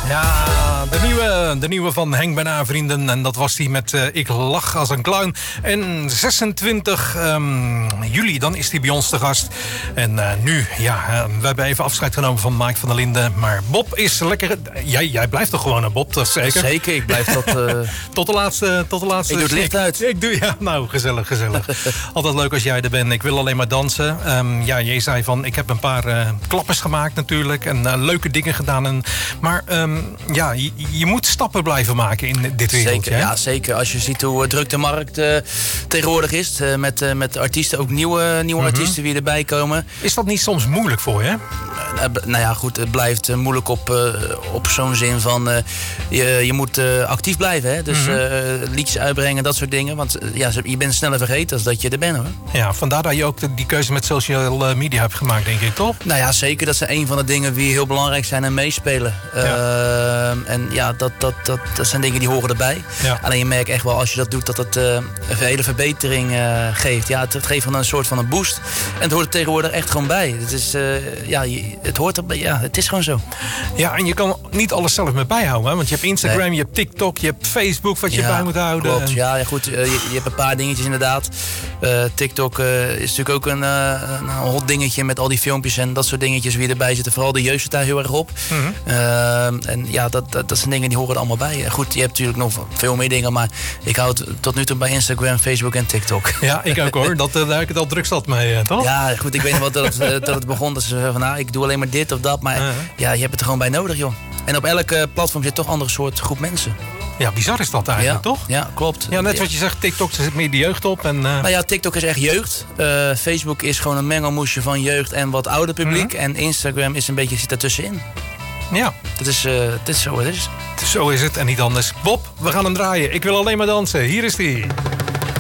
Ja, de nieuwe van Henk Bena Vrienden. En dat was die met Ik lach als een clown. En 26 juli, dan is die bij ons te gast. En nu, we hebben even afscheid genomen van Mike van der Linden. Maar Bob is lekker... Jij blijft toch gewoon een Bob, dat is zeker? Zeker, ik blijf tot... tot de laatste... Ik doe het licht uit. Gezellig. Altijd leuk als jij er bent. Ik wil alleen maar dansen. Je zei van, ik heb een paar klappers gemaakt natuurlijk. En leuke dingen gedaan. Maar je moet stappen blijven maken in dit wereldje. Zeker, ja, zeker. Als je ziet hoe druk de markt tegenwoordig is. Met artiesten, ook nieuwe artiesten die erbij komen. Is dat niet soms moeilijk voor je? Nou ja, goed, het blijft moeilijk op zo'n zin van... je moet actief blijven, hè? Dus liedjes uitbrengen, dat soort dingen. Want je bent sneller vergeten als dat je er bent, hoor. Ja, vandaar dat je ook die keuze met social media hebt gemaakt, denk ik, toch? Nou ja, zeker. Dat zijn een van de dingen die heel belangrijk zijn en meespelen. En dat zijn dingen die horen erbij. Ja. Alleen je merkt echt wel, als je dat doet, dat het een hele verbetering geeft. Ja, het geeft van een soort van een boost. En het hoort er tegenwoordig echt gewoon bij. Het is, het is gewoon zo. Ja, en je kan niet alles zelf meer bijhouden. Hè? Want je hebt Instagram, je hebt TikTok, je hebt Facebook wat je bij moet houden. Klopt. Ja, goed. Je hebt een paar dingetjes inderdaad. TikTok is natuurlijk ook een hot dingetje met al die filmpjes en dat soort dingetjes wie erbij zitten. Vooral de jeugd zit daar heel erg op. En ja, dat zijn dingen die horen er allemaal bij. Goed, je hebt natuurlijk nog veel meer dingen, maar ik hou het tot nu toe bij Instagram, Facebook en TikTok. Ja, ik ook hoor. Daar heb ik het al druk zat mee, toch? Ja, goed. Ik weet nog wel dat het begon. Dat ze zeiden van, ik doe alleen maar dit of dat. Maar je hebt het er gewoon bij nodig, joh. En op elke platform zit toch een andere soort groep mensen. Ja, bizar is dat eigenlijk, toch? Ja, klopt. Ja, net wat je zegt, TikTok, er zit meer de jeugd op. Nou ja, TikTok is echt jeugd. Facebook is gewoon een mengelmoesje van jeugd en wat ouder publiek. En Instagram is een beetje, zit daartussenin. Ja. Het is zo het is. Zo is het en niet anders. Bob, we gaan hem draaien. Ik wil alleen maar dansen. Hier is die.